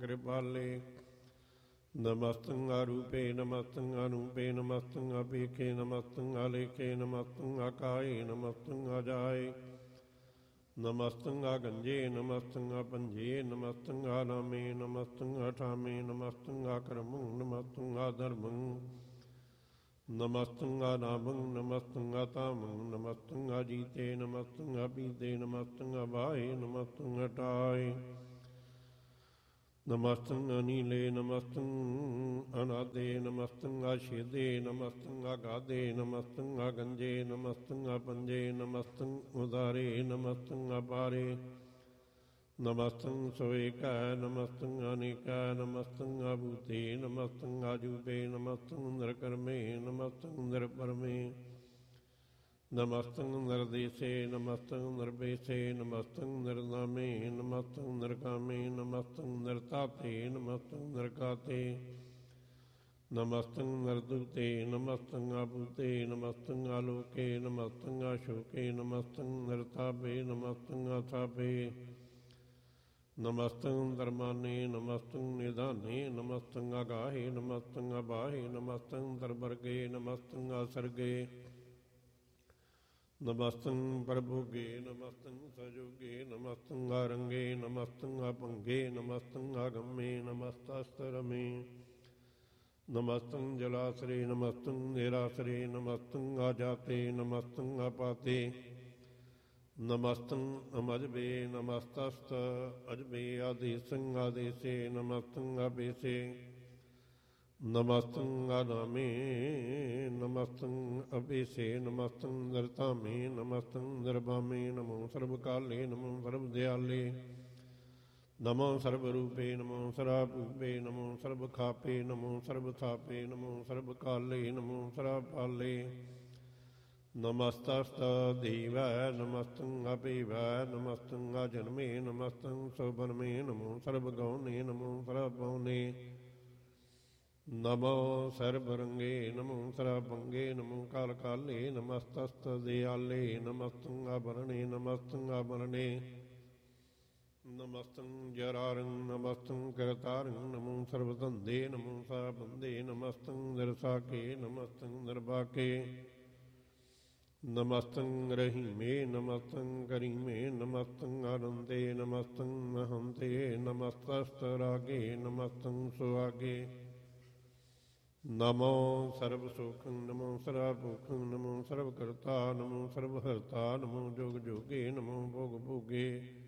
कृपाले नमस्तं आरूपे नमस्तं अनूपे नमस्तं अपेखे नमस्तं आलेखे नमस्तं आकाये नमस्तं आजाये नमस्तं आगंजे नमस्तं अपंजे नमस्तं आनामे नमस्तं अठामे नमस्तं आकर्मं नमस्तं आधर्मं नमस्तं आनामं नमस्तं आतामं नमस्तं आजीते नमस्तं अपीते नमस्तं अभाये नमस्तं हटाये नमस्तं अनीले नमस्तं अनादे नमस्तं आशेदे नमस्तं आगादे नमस्तं आगंजे नमस्तं अपंजे नमस्तं उदारे नमस्तं अपारे नमस्तं स्वेकाय नमस्तं अनेकाय नमस्तं आभूते नमस्तं आजूबे नमस्तं नरकर्मे नमस्तं नरपरमे नमस्तं नरदेशे नमस्तं नरबेशे नमस्तं नरनामे नमस्तं नरकामे नमस्तं नरताते नमस्तं नरकाते नमस्तं नरदूते नमस्तं आभूते नमस्तं आलोके नमस्तं आशोके नमस्तं नरतापे नमस्तं आथापे नमस्तं धर्माने नमस्तं निधाने नमस्तं आगाहे नमस्तं अबाहे नमस्तं दरबर्गे नमस्तं आसर्गे नमस्तं प्रभुगे नमस्तं सजुगे नमस्तं आरंगे नमस्तं अपंगे नमस्तं आगम्ये नमस्तस्तरमे नमस्तं जलाश्रे नमस्तं निराश्रे नमस्तं आजाते नमस्तं अपाते नमस्तं अमजबे नमस्तस्त अजबे आदेशं आदेशे नमस्तं अपेशे नमस्तं अनामे नमस्तं अपेशे नमस्तं नरतामे नमस्तं नरभामे नमो सर्वकाले नमो सर्वदयाले नमो सर्वरूपे नमो सर्वभूपे नमो सर्वखापे नमो सर्वथापे नमो सर्वकाले नमो सर्वपाले नमस्तस्तदेवाय नमस्तं अपेवाय नमस्तं अजन्मे नमस्तं शोभनमे नमो सर्वगौणे नमो सर्वपौने नमो सर्वरंगे नमो सर्वभंगे नमो कालकाले नमस्तस्तदयाले नमस्तं आभरणे नमस्तं आभरणे नमस्तं जरारं नमस्तं करतारं नमो सर्वतंदे नमो सर्वबंदे नमस्तं नरसाके नमस्तं नरबाके नमस्तं रहीमे नमस्तं करीमे नमस्तं आनंदे नमस्तं महंते नमस्तस्तरागे नमस्तं सुहागे नमो सर्वसुखं नमो सर्वभुखं नमो सर्वकर्ता नमो सर्वहर्ता नमो जोग जोगे नमो भोग भोगे